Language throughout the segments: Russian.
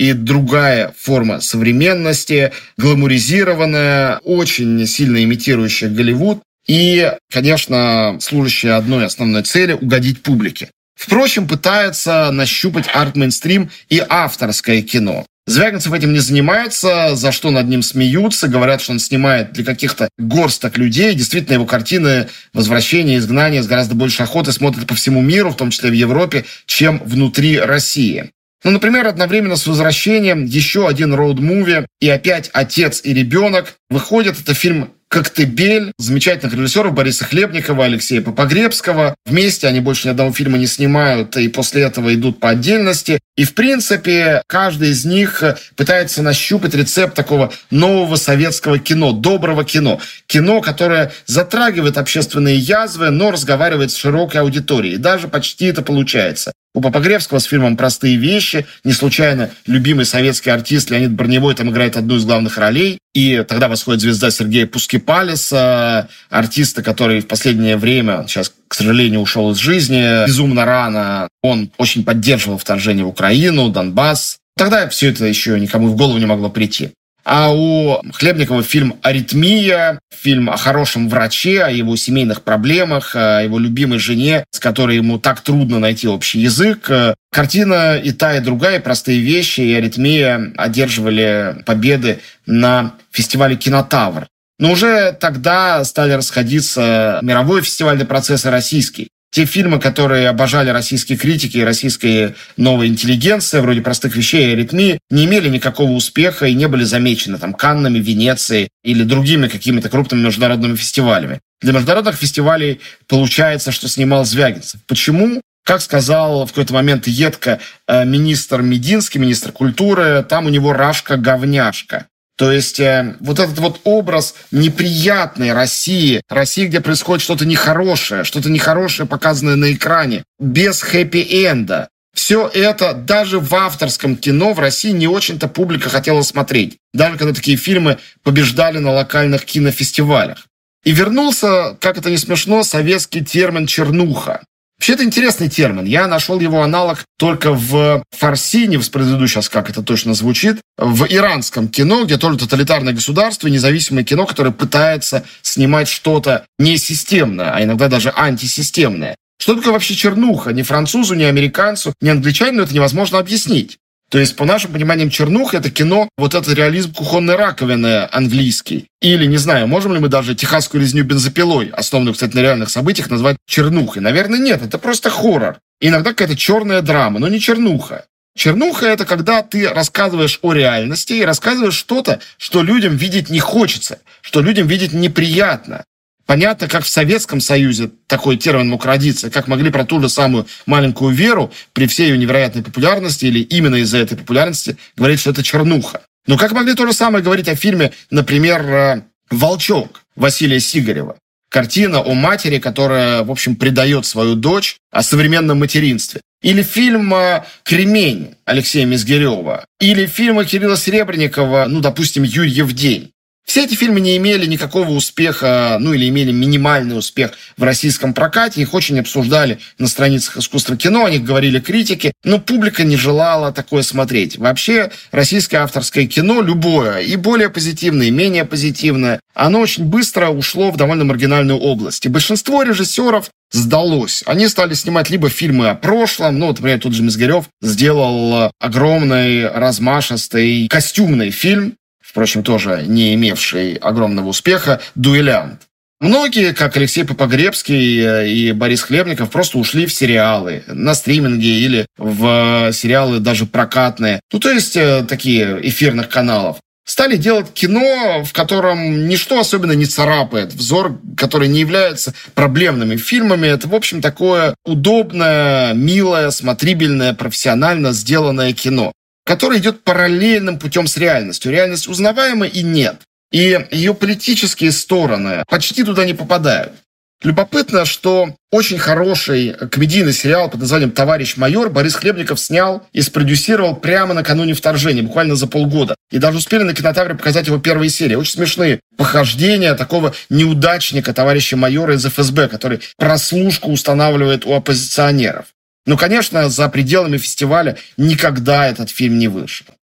и другая форма современности, гламуризированная, очень сильно имитирующая Голливуд и, конечно, служащая одной основной цели – угодить публике. Впрочем, пытается нащупать арт-мейнстрим и авторское кино. Звягинцев этим не занимается, за что над ним смеются, говорят, что он снимает для каких-то горсток людей. Действительно, его картины «Возвращение», «Изгнание» с гораздо большей охотой смотрят по всему миру, в том числе в Европе, чем внутри России. Ну, например, одновременно с «Возвращением» еще один роуд-муви, и опять «Отец и ребенок». Выходит, это фильм «Коктебель» замечательных режиссеров Бориса Хлебникова, Алексея Попогребского. Вместе они больше ни одного фильма не снимают, и после этого идут по отдельности. И, в принципе, каждый из них пытается нащупать рецепт такого нового советского кино, доброго кино. Кино, которое затрагивает общественные язвы, но разговаривает с широкой аудиторией. И даже почти это получается. У Попогребского с фильмом «Простые вещи» не случайно любимый советский артист Леонид Броневой там играет одну из главных ролей. И тогда восходит звезда Сергея Пускипалиса, артиста, который в последнее время, сейчас, к сожалению, ушел из жизни безумно рано. Он очень поддерживал вторжение в Украину, Донбасс. Тогда все это еще никому в голову не могло прийти. А у Хлебникова фильм «Аритмия», фильм о хорошем враче, о его семейных проблемах, о его любимой жене, с которой ему так трудно найти общий язык. Картина и та, и другая, и «Простые вещи», и «Аритмия» одерживали победы на фестивале «Кинотавр». Но уже тогда стали расходиться мировой фестивальный процесс и российский. Те фильмы, которые обожали российские критики и российская новая интеллигенция, вроде «Простых вещей» и «Аритмии», не имели никакого успеха и не были замечены там Каннами, Венецией или другими какими-то крупными международными фестивалями. Для международных фестивалей получается, что снимал Звягинцев. Почему? Как сказал в какой-то момент едко министр Мединский, министр культуры, там у него рашка-говняшка. То есть вот этот вот образ неприятной России, где происходит что-то нехорошее показанное на экране, без хэппи-энда. Все это даже в авторском кино в России не очень-то публика хотела смотреть. Даже когда такие фильмы побеждали на локальных кинофестивалях. И вернулся, как это не смешно, советский термин «чернуха». Вообще, это интересный термин. Я нашел его аналог только в фарси, не воспроизведу сейчас, как это точно звучит, в иранском кино, где тоже тоталитарное государство и независимое кино, которое пытается снимать что-то несистемное, а иногда даже антисистемное. Что такое вообще чернуха? Ни французу, ни американцу, ни англичанину это невозможно объяснить. То есть, по нашим пониманиям, чернуха – это кино, вот этот реализм кухонной раковины английский. Или, не знаю, можем ли мы даже «Техасскую резню бензопилой», основанную, кстати, на реальных событиях, назвать чернухой? Наверное, нет, это просто хоррор. Иногда какая-то черная драма, но не чернуха. Чернуха – это когда ты рассказываешь о реальности и рассказываешь что-то, что людям видеть не хочется, что людям видеть неприятно. Понятно, как в Советском Союзе такой термин мог родиться, как могли про ту же самую «Маленькую Веру» при всей ее невероятной популярности или именно из-за этой популярности говорить, что это чернуха. Но как могли то же самое говорить о фильме, например, «Волчок» Василия Сигарева. Картина о матери, которая, в общем, предает свою дочь, о современном материнстве. Или фильм «Кремень» Алексея Мизгирева. Или фильмы Кирилла Серебренникова, допустим, «Юрьев день». Все эти фильмы не имели никакого успеха, или имели минимальный успех в российском прокате. Их очень обсуждали на страницах искусства кино, о них говорили критики, но публика не желала такое смотреть. Вообще, российское авторское кино, любое, и более позитивное, и менее позитивное, оно очень быстро ушло в довольно маргинальную область. И большинство режиссеров сдалось. Они стали снимать либо фильмы о прошлом, например, тот же Мизгирев сделал огромный, размашистый, костюмный фильм, впрочем, тоже не имевший огромного успеха, «Дуэлянт». Многие, как Алексей Попогребский и Борис Хлебников, просто ушли в сериалы, на стриминге или в сериалы даже прокатные, то есть такие эфирных каналов. Стали делать кино, в котором ничто особенно не царапает взор, который не является проблемными фильмами. Это, в общем, такое удобное, милое, смотрибельное, профессионально сделанное кино, который идет параллельным путем с реальностью. Реальность узнаваема и нет. И ее политические стороны почти туда не попадают. Любопытно, что очень хороший комедийный сериал под названием «Товарищ майор» Борис Хлебников снял и спродюсировал прямо накануне вторжения, буквально за полгода. И даже успели на кинотавре показать его первые серии. Очень смешные похождения такого неудачника, товарища майора из ФСБ, который прослушку устанавливает у оппозиционеров. Но, конечно, за пределами фестиваля никогда этот фильм не вышел.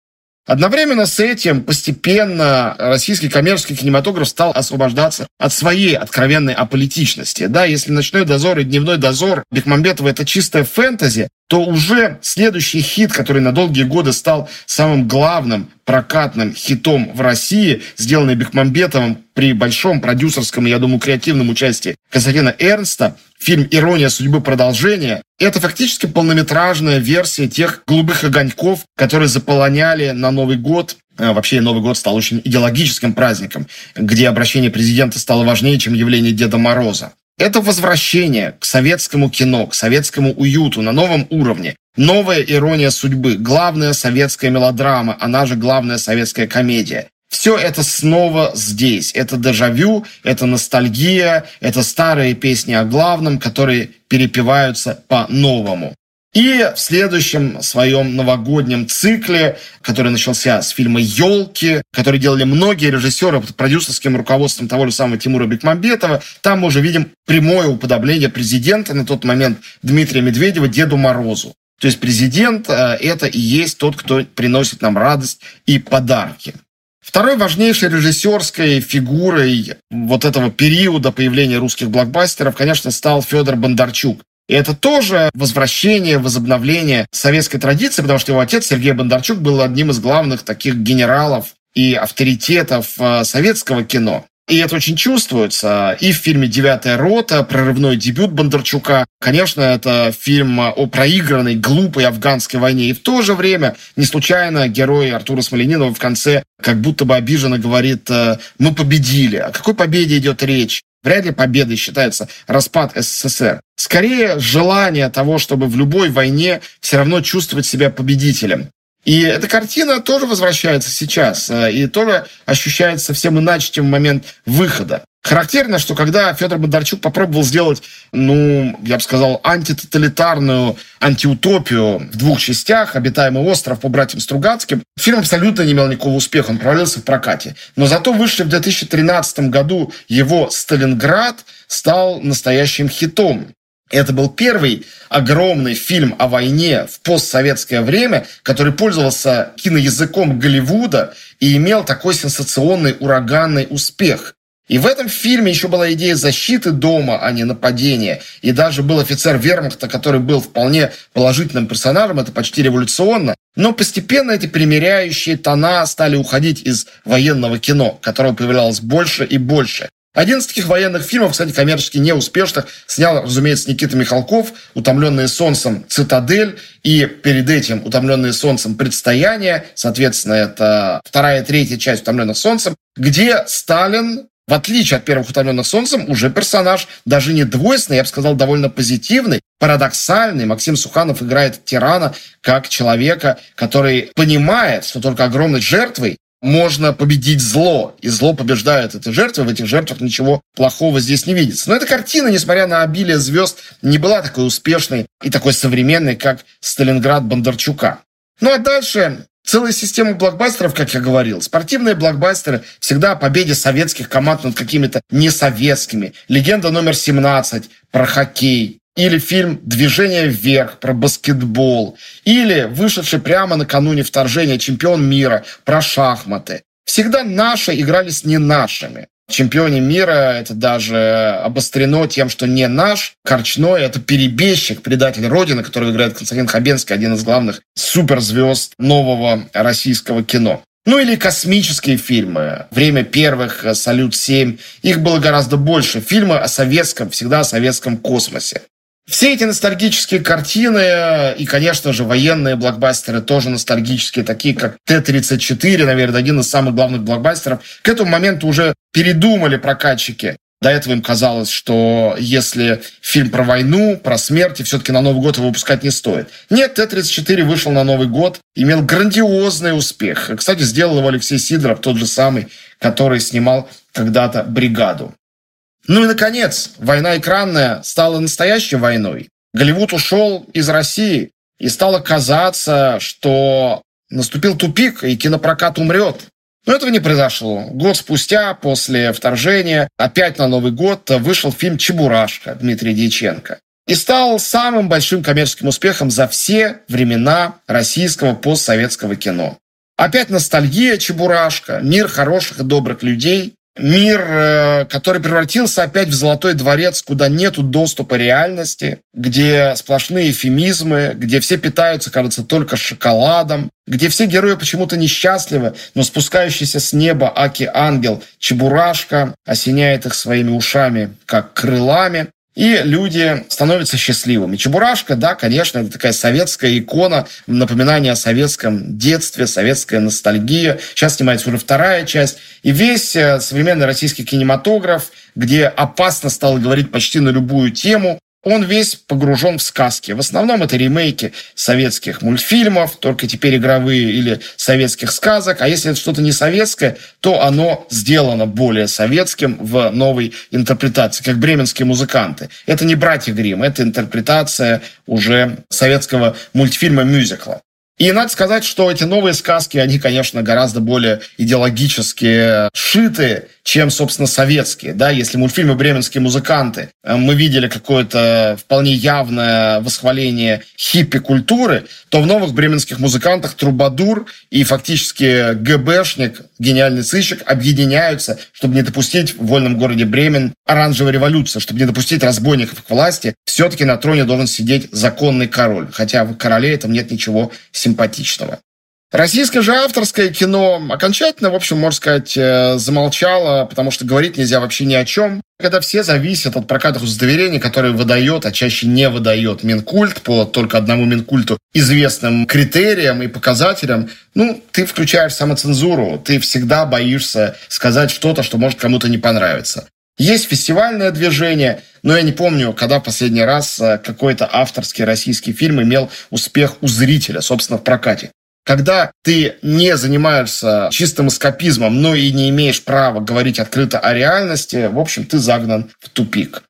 Одновременно с этим постепенно российский коммерческий кинематограф стал освобождаться от своей откровенной аполитичности. Да, если «Ночной дозор» и «Дневной дозор» Бекмамбетова — это чистая фэнтези, то уже следующий хит, который на долгие годы стал самым главным прокатным хитом в России, сделанный Бекмамбетовым при большом продюсерском и, я думаю, креативном участии Константина Эрнста, фильм «Ирония судьбы. Продолжение», это фактически полнометражная версия тех «Голубых огоньков», которые заполоняли на Новый год. Вообще Новый год стал очень идеологическим праздником, где обращение президента стало важнее, чем явление Деда Мороза. Это возвращение к советскому кино, к советскому уюту на новом уровне. Новая ирония судьбы, главная советская мелодрама, она же главная советская комедия. Все это снова здесь. Это дежавю, это ностальгия, это старые песни о главном, которые перепеваются по-новому. И в следующем своем новогоднем цикле, который начался с фильма «Елки», который делали многие режиссеры под продюсерским руководством того же самого Тимура Бекмамбетова, там мы уже видим прямое уподобление президента на тот момент Дмитрия Медведева Деду Морозу. То есть президент – это и есть тот, кто приносит нам радость и подарки. Второй важнейшей режиссерской фигурой вот этого периода появления русских блокбастеров, конечно, стал Федор Бондарчук. И это тоже возвращение, возобновление советской традиции, потому что его отец Сергей Бондарчук был одним из главных таких генералов и авторитетов советского кино. И это очень чувствуется и в фильме «Девятая рота», прорывной дебют Бондарчука. Конечно, это фильм о проигранной, глупой афганской войне. И в то же время, не случайно, герой Артура Смольянинова в конце как будто бы обиженно говорит: «Мы победили». О какой победе идет речь? Вряд ли победой считается распад СССР. Скорее, желание того, чтобы в любой войне все равно чувствовать себя победителем. И эта картина тоже возвращается сейчас, и тоже ощущается совсем иначе, чем в момент выхода. Характерно, что когда Федор Бондарчук попробовал сделать, я бы сказал, антитоталитарную антиутопию в двух частях, «Обитаемый остров» по братьям Стругацким, фильм абсолютно не имел никакого успеха, он провалился в прокате. Но зато вышедший в 2013 году его «Сталинград» стал настоящим хитом. Это был первый огромный фильм о войне в постсоветское время, который пользовался киноязыком Голливуда и имел такой сенсационный, ураганный успех. И в этом фильме еще была идея защиты дома, а не нападения. И даже был офицер вермахта, который был вполне положительным персонажем, это почти революционно. Но постепенно эти примиряющие тона стали уходить из военного кино, которого появлялось больше и больше. Один из таких военных фильмов, кстати, коммерчески неуспешных, снял, разумеется, Никита Михалков, «Утомленные солнцем. Цитадель», и перед этим «Утомленные солнцем. Предстояние», соответственно, это вторая и третья часть «Утомленных солнцем», где Сталин, в отличие от первых «Утомленных солнцем», уже персонаж даже не двойственный, я бы сказал, довольно позитивный, парадоксальный. Максим Суханов играет тирана как человека, который понимает, что только огромной жертвой можно победить зло, и зло побеждает этой жертвы, в этих жертвах ничего плохого здесь не видится. Но эта картина, несмотря на обилие звезд, не была такой успешной и такой современной, как «Сталинград» Бондарчука. Ну а дальше целая система блокбастеров, как я говорил. Спортивные блокбастеры всегда о победе советских команд над какими-то несоветскими. «Легенда номер 17» про хоккей. Или фильм «Движение вверх» про баскетбол. Или вышедший прямо накануне вторжения «Чемпион мира» про шахматы. Всегда наши играли с не нашими. В «Чемпионе мира» это даже обострено тем, что не наш. Корчной – это перебежчик, предатель Родины, которого играет Константин Хабенский, один из главных суперзвезд нового российского кино. Ну или космические фильмы. «Время первых», «Салют-7». Их было гораздо больше. Фильмы о советском, всегда о советском космосе. Все эти ностальгические картины и, конечно же, военные блокбастеры тоже ностальгические, такие как Т-34, наверное, один из самых главных блокбастеров, к этому моменту уже передумали прокатчики. До этого им казалось, что если фильм про войну, про смерть, и все-таки на Новый год его выпускать не стоит. Нет, Т-34 вышел на Новый год, имел грандиозный успех. Кстати, сделал его Алексей Сидоров, тот же самый, который снимал когда-то «Бригаду». Ну и, наконец, война экранная стала настоящей войной. Голливуд ушел из России, и стало казаться, что наступил тупик, и кинопрокат умрет. Но этого не произошло. Год спустя, после вторжения, опять на Новый год вышел фильм «Чебурашка» Дмитрия Дьяченко. И стал самым большим коммерческим успехом за все времена российского постсоветского кино. Опять ностальгия, Чебурашка, мир хороших и добрых людей. Мир, который превратился опять в золотой дворец, куда нету доступа реальности, где сплошные эвфемизмы, где все питаются, кажется, только шоколадом, где все герои почему-то несчастливы, но спускающийся с неба аки-ангел Чебурашка осеняет их своими ушами, как крылами. И люди становятся счастливыми. Чебурашка, да, конечно, это такая советская икона, напоминание о советском детстве, советская ностальгия. Сейчас снимается уже вторая часть. И весь современный российский кинематограф, где опасно стало говорить почти на любую тему, он весь погружен в сказки. В основном это ремейки советских мультфильмов, только теперь игровые, или советских сказок. А если это что-то не советское, то оно сделано более советским в новой интерпретации, как «Бременские музыканты». Это не «Братья Гримм», это интерпретация уже советского мультфильма-мюзикла. И надо сказать, что эти новые сказки, они, конечно, гораздо более идеологически сшиты, чем, собственно, советские. Да? Если мультфильмы «Бременские музыканты» мы видели какое-то вполне явное восхваление хиппи-культуры, то в новых «Бременских музыкантах» трубадур и фактически ГБшник, гениальный сыщик, объединяются, чтобы не допустить в вольном городе Бремен оранжевой революции, чтобы не допустить разбойников к власти. Все-таки на троне должен сидеть законный король, хотя в короле этом нет ничего симпатичного. Российское же авторское кино окончательно, в общем, можно сказать, замолчало, потому что говорить нельзя вообще ни о чем. Когда все зависят от прокатных удостоверений, которые выдает, а чаще не выдает Минкульт по только одному Минкульту известным критериям и показателям, ты включаешь самоцензуру, ты всегда боишься сказать что-то, что может кому-то не понравиться. Есть фестивальное движение, но я не помню, когда в последний раз какой-то авторский российский фильм имел успех у зрителя, собственно, в прокате. Когда ты не занимаешься чистым эскапизмом, но и не имеешь права говорить открыто о реальности, в общем, ты загнан в тупик.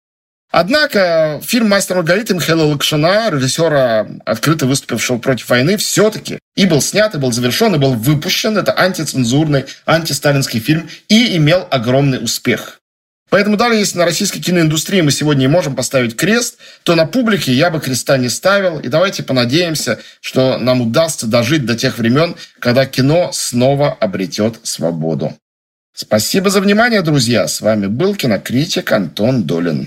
Однако фильм «Мастер и Маргарита» Михаила Лакшина, режиссера, открыто выступившего против войны, все-таки и был снят, и был завершен, и был выпущен. Это антицензурный, антисталинский фильм и имел огромный успех. Поэтому даже если на российской киноиндустрии мы сегодня не можем поставить крест, то на публике я бы креста не ставил. И давайте понадеемся, что нам удастся дожить до тех времен, когда кино снова обретет свободу. Спасибо за внимание, друзья. С вами был кинокритик Антон Долин.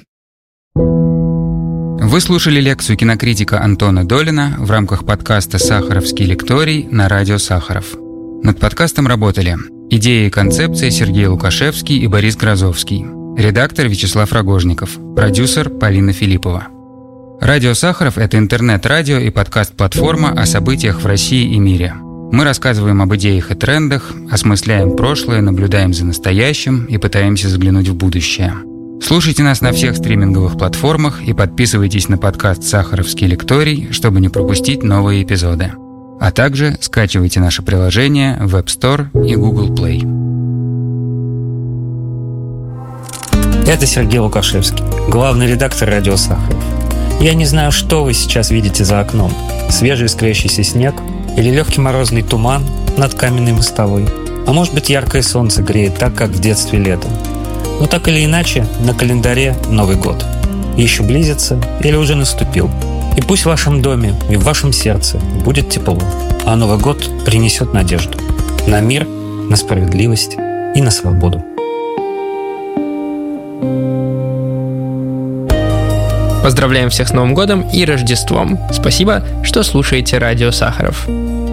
Вы слушали лекцию кинокритика Антона Долина в рамках подкаста «Сахаровский лекторий» на радио Сахаров. Над подкастом работали идеи и концепции Сергей Лукашевский и Борис Грозовский. Редактор Вячеслав Рогожников. Продюсер Полина Филиппова. Радио Сахаров – это интернет-радио и подкаст-платформа о событиях в России и мире. Мы рассказываем об идеях и трендах, осмысляем прошлое, наблюдаем за настоящим и пытаемся заглянуть в будущее. Слушайте нас на всех стриминговых платформах и подписывайтесь на подкаст «Сахаровский лекторий», чтобы не пропустить новые эпизоды. А также скачивайте наше приложение в App Store и Google Play. Это Сергей Лукашевский, главный редактор радио Сахаров. Я не знаю, что вы сейчас видите за окном. Свежий искрящийся снег или легкий морозный туман над каменной мостовой. А может быть, яркое солнце греет так, как в детстве летом. Но так или иначе, на календаре Новый год. Еще близится или уже наступил. И пусть в вашем доме и в вашем сердце будет тепло, а Новый год принесет надежду на мир, на справедливость и на свободу. Поздравляем всех с Новым годом и Рождеством. Спасибо, что слушаете радио Сахаров.